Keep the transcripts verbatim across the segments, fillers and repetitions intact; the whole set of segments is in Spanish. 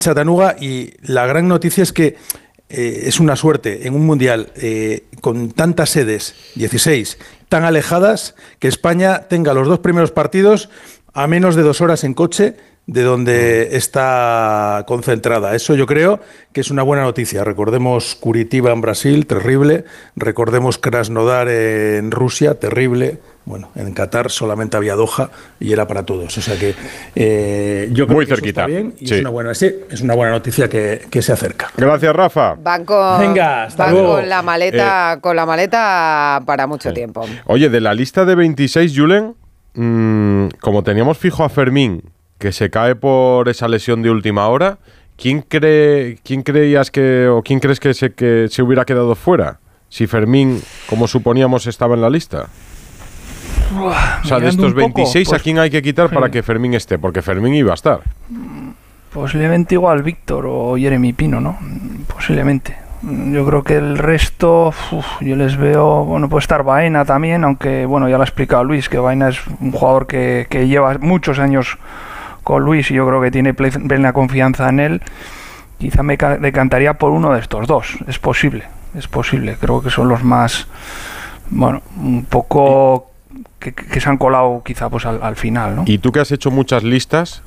Chattanooga, y la gran noticia es que eh, es una suerte en un mundial eh, con tantas sedes, dieciséis, tan alejadas, que España tenga los dos primeros partidos a menos de dos horas en coche de donde está concentrada. Eso yo creo que es una buena noticia. Recordemos Curitiba en Brasil, terrible. Recordemos Krasnodar en Rusia, terrible. Bueno, en Qatar solamente había Doha y era para todos. O sea que eh, yo creo Muy que cerquita. Eso está bien y Sí. es una buena, sí, es una buena noticia que, que se acerca. Gracias, Rafa. Van con, Venga, hasta van luego. con la maleta, Eh, con la maleta para mucho sí. tiempo. Oye, de la lista de veintiséis, Julen, mmm, como teníamos fijo a Fermín, que se cae por esa lesión de última hora, ¿quién cree, quién creías que, o quién crees que se, que se hubiera quedado fuera? Si Fermín, como suponíamos, estaba en la lista. Uah, O sea, de mirando estos un poco, veintiséis, pues, ¿a quién hay que quitar sí. para que Fermín esté? Porque Fermín iba a estar. Posiblemente igual Víctor o Jeremy Pino, ¿no? Posiblemente. Yo creo que el resto, uf, yo les veo, bueno, puede estar Baena también, aunque, bueno, ya lo ha explicado Luis, que Baena es un jugador que, que lleva muchos años con Luis y yo creo que tiene ple- plena confianza en él. Quizá me ca- decantaría por uno de estos dos, es posible, es posible. Creo que son los más, bueno, un poco que, que se han colado quizá pues al, al final, ¿no? Y tú que has hecho muchas listas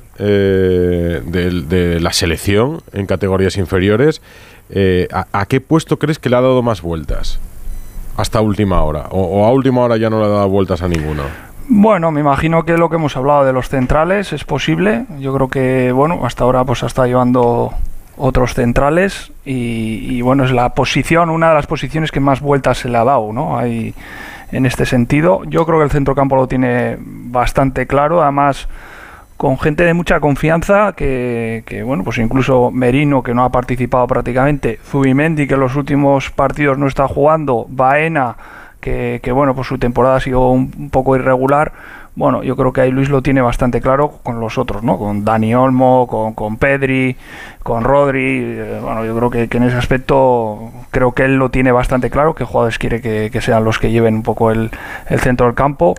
eh, de, de la selección en categorías inferiores, eh, ¿a, a qué puesto crees que le ha dado más vueltas? Hasta última hora. O, o a última hora ya no le ha dado vueltas a ninguno. Bueno, me imagino que lo que hemos hablado de los centrales es posible. Yo creo que, bueno, hasta ahora pues ha estado llevando otros centrales y, y, bueno, es la posición, una de las posiciones que más vueltas se le ha dado, ¿no? Hay, en este sentido, yo creo que el centrocampo lo tiene bastante claro, además con gente de mucha confianza que, que, bueno, pues incluso Merino, que no ha participado prácticamente, Zubimendi, que en los últimos partidos no está jugando, Baena, que, que bueno, pues su temporada ha sido un, un poco irregular. Bueno, yo creo que ahí Luis lo tiene bastante claro con los otros, ¿no? Con Dani Olmo, con, con Pedri, con Rodri. Eh, bueno, yo creo que, que en ese aspecto creo que él lo tiene bastante claro, qué jugadores quiere que, que sean los que lleven un poco el, el centro del campo.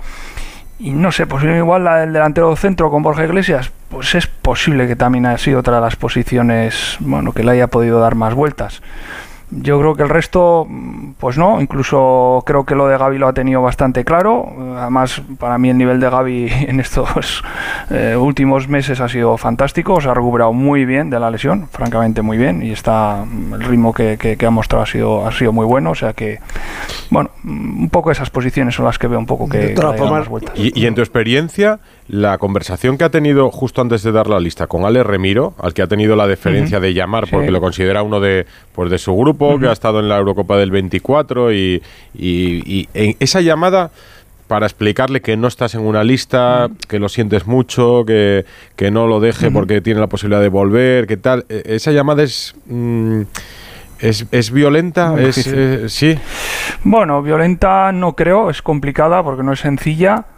Y no sé, pues igual la del delantero centro con Borja Iglesias, pues es posible que también haya sido otra de las posiciones, bueno, que le haya podido dar más vueltas. Yo creo que el resto, pues no, incluso creo que lo de Gavi lo ha tenido bastante claro. Además, para mí el nivel de Gavi en estos eh, últimos meses ha sido fantástico, se ha recuperado muy bien de la lesión, francamente muy bien, y está el ritmo que, que, que ha mostrado ha sido, ha sido muy bueno, o sea que, bueno, un poco esas posiciones son las que veo un poco que, que le dan más vueltas. Y, y en tu experiencia, la conversación que ha tenido justo antes de dar la lista con Ale Remiro, al que ha tenido la deferencia uh-huh. de llamar porque sí. lo considera uno de, pues de su grupo, uh-huh. que ha estado en la Eurocopa del veinticuatro y, y, y en esa llamada para explicarle que no estás en una lista, uh-huh. que lo sientes mucho, que, que no lo deje uh-huh. porque tiene la posibilidad de volver, que tal, esa llamada es... Mmm, ¿Es, es violenta? ¿Es, eh, sí. Bueno, violenta no creo, es complicada porque no es sencilla.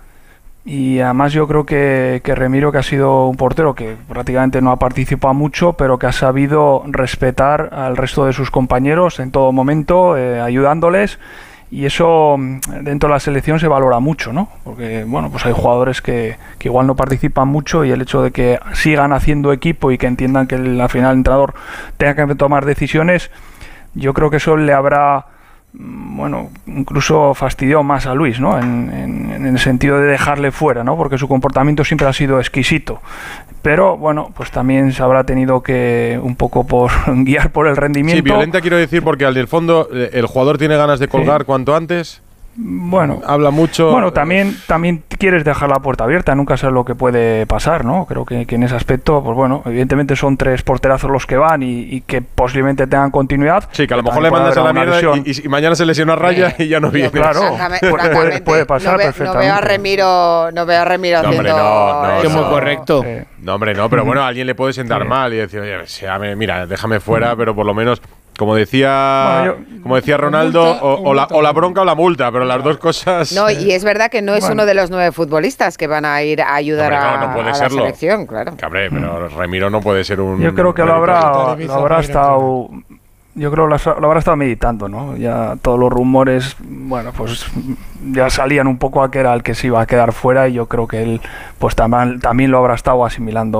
Y además yo creo que, que Remiro, que ha sido un portero que prácticamente no ha participado mucho, pero que ha sabido respetar al resto de sus compañeros en todo momento, eh, ayudándoles, y eso dentro de la selección se valora mucho, ¿no? Porque, bueno, pues hay jugadores que, que igual no participan mucho, y el hecho de que sigan haciendo equipo y que entiendan que el, al final el entrenador tenga que tomar decisiones, yo creo que eso le habrá... bueno, incluso fastidió más a Luis, ¿no? En, en, en el sentido de dejarle fuera, ¿no? Porque su comportamiento siempre ha sido exquisito. Pero, bueno, pues también se habrá tenido que un poco por guiar por el rendimiento. Sí, violenta quiero decir porque al del fondo el jugador tiene ganas de colgar sí. cuanto antes. Bueno, habla mucho. Bueno, también también quieres dejar la puerta abierta, nunca sabes lo que puede pasar, ¿no? Creo que, que en ese aspecto, pues bueno, evidentemente son tres porterazos los que van y, y que posiblemente tengan continuidad. Sí, que a lo mejor le mandas a la mierda y, y mañana se lesiona Raya eh, y ya no viene. Claro, puede, puede pasar no ve, perfectamente. No veo a Remiro, no veo a Remiro no, haciendo hombre, no, no, eso. Que es muy correcto. Eh. No, hombre, no, pero bueno, a alguien le puede sentar sí. mal y decir, oye, mira, déjame fuera, pero por lo menos... Como decía, bueno, yo, como decía Ronaldo, multa, o, o, la, o la bronca o la multa, pero las dos cosas... No, y es verdad que no es bueno. uno de los nueve futbolistas que van a ir a ayudar hombre, no, a, no puede a la serlo. selección, claro. Cabré, pero Remiro no puede ser un... Yo creo que lo habrá, lo habrá estado... Yo creo que lo habrá estado meditando, ¿no? Ya todos los rumores, bueno, pues ya salían un poco a que era el que se iba a quedar fuera, y yo creo que él pues también, también lo habrá estado asimilando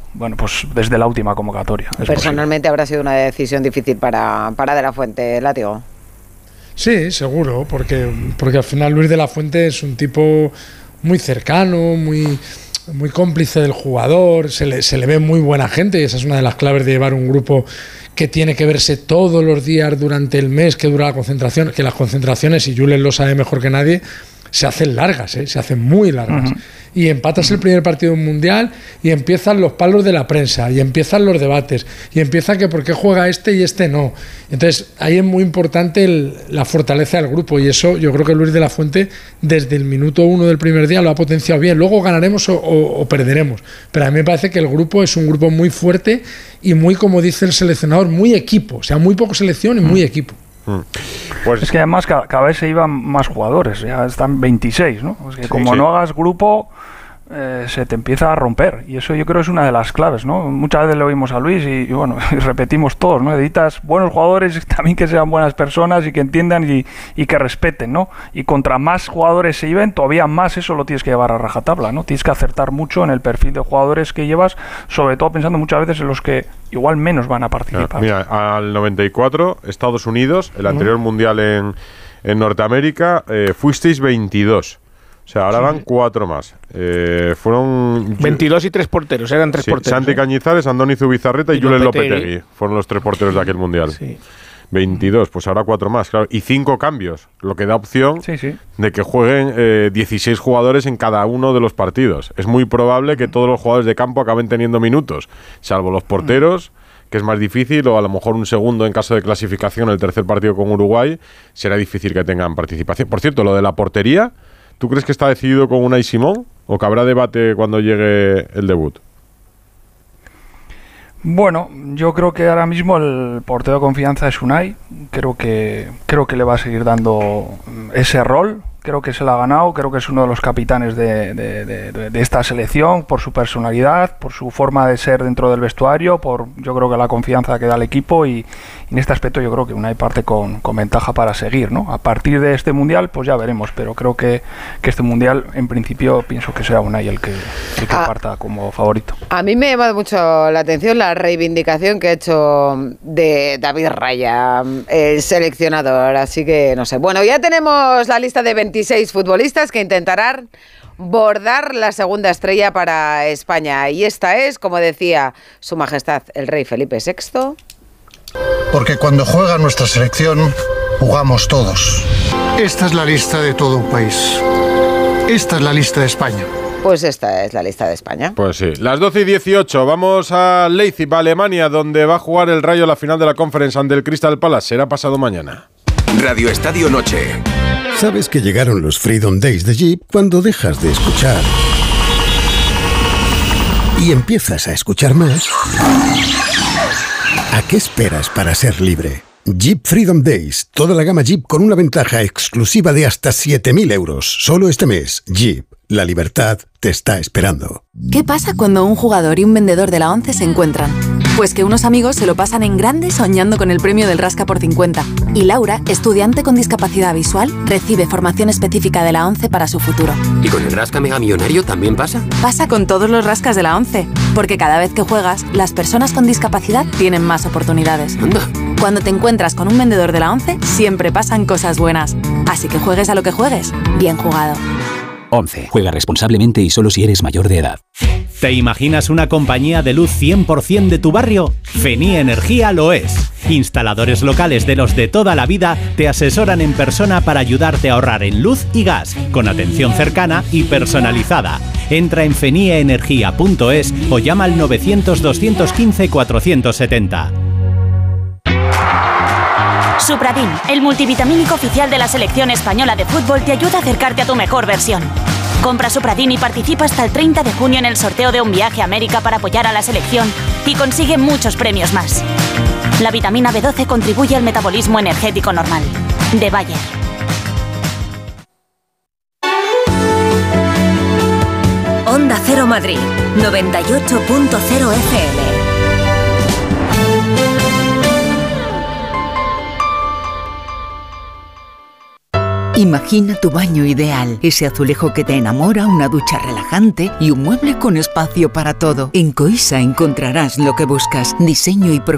bueno, pues desde la última convocatoria. Personalmente habrá sido una decisión difícil para, para De la Fuente, Látigo. Sí, seguro, porque, porque al final Luis de la Fuente es un tipo muy cercano, muy, muy cómplice del jugador, se le, se le ve muy buena gente y esa es una de las claves de llevar un grupo que tiene que verse todos los días durante el mes que dura la concentración, que las concentraciones, y Julen lo sabe mejor que nadie, se hacen largas, ¿eh? Se hacen muy largas. Uh-huh. Y empatas el primer partido mundial y empiezan los palos de la prensa y empiezan los debates y empieza que por qué juega este y este no. Entonces ahí es muy importante el, la fortaleza del grupo, y eso yo creo que Luis de la Fuente desde el minuto uno del primer día lo ha potenciado bien. Luego ganaremos o, o, o perderemos, pero a mí me parece que el grupo es un grupo muy fuerte y muy, como dice el seleccionador, muy equipo, o sea, muy poco selección y muy equipo. Pues es que además cada, cada vez se iban más jugadores, ya están veintiséis, ¿no? Es que sí, como sí. no hagas grupo, eh, se te empieza a romper, y eso yo creo es una de las claves, ¿no? Muchas veces le oímos a Luis y, y bueno, y repetimos todos, ¿no? Necesitas buenos jugadores, también que sean buenas personas y que entiendan y, y que respeten, ¿no? Y contra más jugadores se lleven, todavía más eso lo tienes que llevar a rajatabla, ¿no? Tienes que acertar mucho en el perfil de jugadores que llevas, sobre todo pensando muchas veces en los que igual menos van a participar. Mira, al noventa y cuatro, Estados Unidos, el anterior uh-huh. mundial en, en Norteamérica, eh, fuisteis veintidós. O sea, ahora sí. van cuatro más. Eh, fueron veintidós y tres porteros, eran tres sí, porteros. Santi ¿eh? Cañizares, Andoni Zubizarreta y, y Julen Lopetegui. Fueron los tres porteros de aquel mundial. Sí. veintidós, pues ahora cuatro más, claro. Y cinco cambios, lo que da opción sí, sí. de que jueguen eh, dieciséis jugadores en cada uno de los partidos. Es muy probable que todos los jugadores de campo acaben teniendo minutos, salvo los porteros, que es más difícil, o a lo mejor un segundo en caso de clasificación, el tercer partido con Uruguay, será difícil que tengan participación. Por cierto, lo de la portería, ¿tú crees que está decidido con Unai Simón o que habrá debate cuando llegue el debut? Bueno, yo creo que ahora mismo el portero de confianza es Unai. Creo que creo que le va a seguir dando ese rol. Creo que se lo ha ganado. Creo que es uno de los capitanes de, de, de, de esta selección por su personalidad, por su forma de ser dentro del vestuario, por yo creo que la confianza que da al equipo, y, y en este aspecto yo creo que Unai parte con, con ventaja para seguir, ¿no? A partir de este mundial pues ya veremos, pero creo que, que este mundial en principio pienso que será Unai el que, el que ah, parta como favorito. A mí me ha llamado mucho la atención la reivindicación que ha hecho de David Raya, el seleccionador, así que no sé. Bueno, ya tenemos la lista de veintiséis futbolistas que intentarán bordar la segunda estrella para España, y esta es, como decía Su Majestad el Rey Felipe sexto. Porque cuando juega nuestra selección, jugamos todos. Esta es la lista de todo un país. Esta es la lista de España. Pues esta es la lista de España. Pues sí. Las doce y dieciocho, vamos a Leipzig, Alemania, donde va a jugar el Rayo la final de la Conference ante el Crystal Palace. Será pasado mañana. Radio Estadio Noche. Sabes que llegaron los Freedom Days de Jeep cuando dejas de escuchar y empiezas a escuchar más. ¿A qué esperas para ser libre? Jeep Freedom Days, toda la gama Jeep con una ventaja exclusiva de hasta siete mil euros. Solo este mes, Jeep, la libertad te está esperando. ¿Qué pasa cuando un jugador y un vendedor de la ONCE se encuentran? Pues que unos amigos se lo pasan en grande soñando con el premio del Rasca por cincuenta. Y Laura, estudiante con discapacidad visual, recibe formación específica de la ONCE para su futuro. ¿Y con el Rasca Mega Millonario también pasa? Pasa con todos los rascas de la ONCE. Porque cada vez que juegas, las personas con discapacidad tienen más oportunidades. Anda. Cuando te encuentras con un vendedor de la ONCE, siempre pasan cosas buenas. Así que juegues a lo que juegues, bien jugado. ONCE. Juega responsablemente y solo si eres mayor de edad. ¿Te imaginas una compañía de luz cien por ciento de tu barrio? Feni Energía lo es. Instaladores locales de los de toda la vida te asesoran en persona para ayudarte a ahorrar en luz y gas, con atención cercana y personalizada. Entra en fenieenergia punto es o llama al novecientos, doscientos quince, cuatrocientos setenta. Supradin, el multivitamínico oficial de la selección española de fútbol, te ayuda a acercarte a tu mejor versión. Compra Supradin y participa hasta el treinta de junio en el sorteo de un viaje a América para apoyar a la selección y consigue muchos premios más. La vitamina B doce contribuye al metabolismo energético normal. De Bayer. Onda Cero Madrid, noventa y ocho punto cero F M. Imagina tu baño ideal, ese azulejo que te enamora, una ducha relajante y un mueble con espacio para todo. En Coisa encontrarás lo que buscas, diseño y profesionalidad